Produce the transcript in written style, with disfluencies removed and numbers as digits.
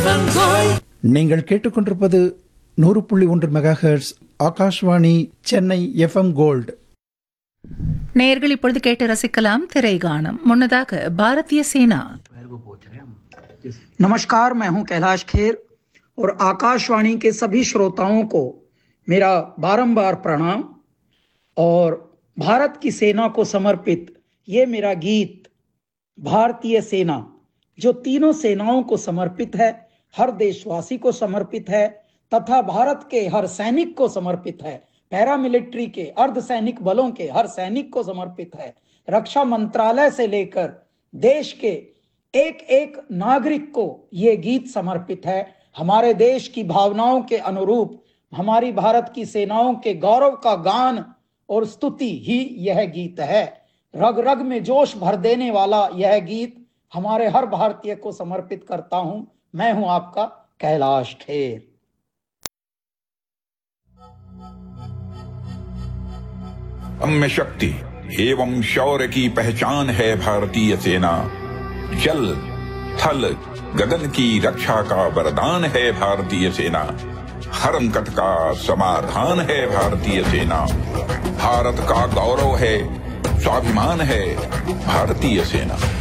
நீங்கள் கேட்டுக்கொண்டிருப்பது 100.1 megahertz Akashvani Chennai FM gold. நேயர்கள் இப்பொழுது கேட்டு ரசிக்கலாம் திரைகானம். முன்னதாக பாரதிய சேனா. नमस्कार, मैं हूं कैलाश खेर और आकाशवाणी के सभी श्रोताओं को मेरा बारंबार प्रणाम। और भारत की सेना को समर्पित ये मेरा गीत भारतीय सेना, जो तीनों सेनाओं को समर्पित है, हर देशवासी को समर्पित है तथा भारत के हर सैनिक को समर्पित है, पैरामिलिट्री के अर्धसैनिक बलों के हर सैनिक को समर्पित है, रक्षा मंत्रालय से लेकर देश के एक एक नागरिक को ये गीत समर्पित है। हमारे देश की भावनाओं के अनुरूप हमारी भारत की सेनाओं के गौरव का गान और स्तुति ही यह गीत है। रग रग में जोश भर देने वाला यह गीत हमारे हर भारतीय को समर्पित करता हूं। मैं हूं आपका कैलाश खेर। अम्य शक्ति एवं शौर्य की पहचान है भारतीय सेना। जल थल गगन की रक्षा का वरदान है भारतीय सेना। हर संकट का समाधान है भारतीय सेना। भारत का गौरव है, स्वाभिमान है भारतीय सेना।